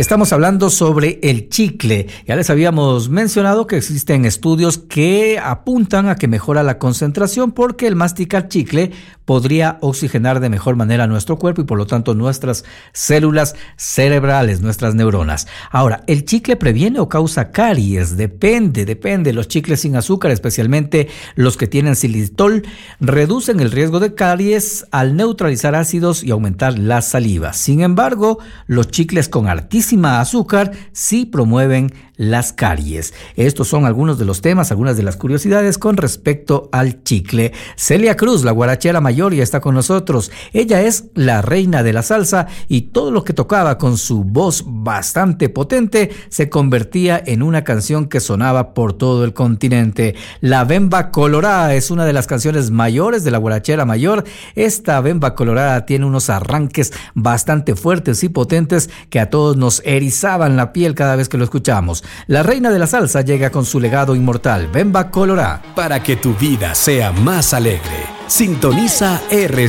Estamos hablando sobre el chicle. Ya les habíamos mencionado que existen estudios que apuntan a que mejora la concentración porque el masticar chicle podría oxigenar de mejor manera nuestro cuerpo y por lo tanto nuestras células cerebrales, nuestras neuronas. Ahora, ¿el chicle previene o causa caries? Depende. Los chicles sin azúcar, especialmente los que tienen xilitol, reducen el riesgo de caries al neutralizar ácidos y aumentar la saliva. Sin embargo, los chicles con altísima azúcar sí promueven las caries. Estos son algunos de los temas, algunas de las curiosidades con respecto al chicle. Celia Cruz, la guarachera mayor, ya está con nosotros. Ella es la reina de la salsa y todo lo que tocaba con su voz bastante potente se convertía en una canción que sonaba por todo el continente. La Bemba Colorada es una de las canciones mayores de la guarachera mayor. Esta Bemba Colorada tiene unos arranques bastante fuertes y potentes que a todos nos erizaban la piel cada vez que lo escuchamos. La reina de la salsa llega con su legado inmortal, Bemba Colorada. Para que tu vida sea más alegre, sintoniza RCC